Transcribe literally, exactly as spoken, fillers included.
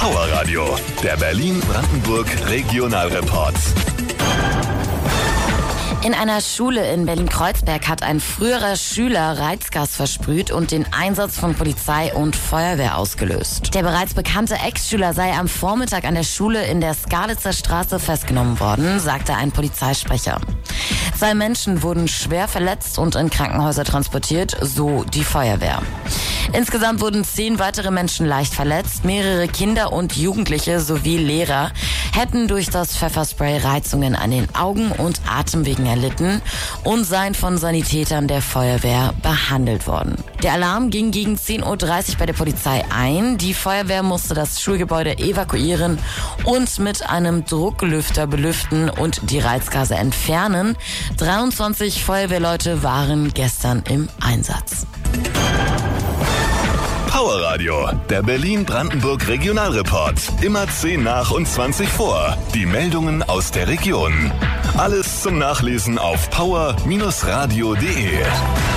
Power Radio, der Berlin-Brandenburg Regionalreport. In einer Schule in Berlin-Kreuzberg hat ein früherer Schüler Reizgas versprüht und den Einsatz von Polizei und Feuerwehr ausgelöst. Der bereits bekannte Ex-Schüler sei am Vormittag an der Schule in der Skalitzer Straße festgenommen worden, sagte ein Polizeisprecher. Zwei Menschen wurden schwer verletzt und in Krankenhäuser transportiert, so die Feuerwehr. Insgesamt wurden zehn weitere Menschen leicht verletzt. Mehrere Kinder und Jugendliche sowie Lehrer hätten durch das Pfefferspray Reizungen an den Augen und Atemwegen erlitten und seien von Sanitätern der Feuerwehr behandelt worden. Der Alarm ging gegen zehn Uhr dreißig bei der Polizei ein. Die Feuerwehr musste das Schulgebäude evakuieren und mit einem Drucklüfter belüften und die Reizgase entfernen. dreiundzwanzig Feuerwehrleute waren gestern im Einsatz. Power Radio, der Berlin-Brandenburg Regionalreport. Immer zehn nach und zwanzig vor. Die Meldungen aus der Region. Alles zum Nachlesen auf power Bindestrich radio punkt de.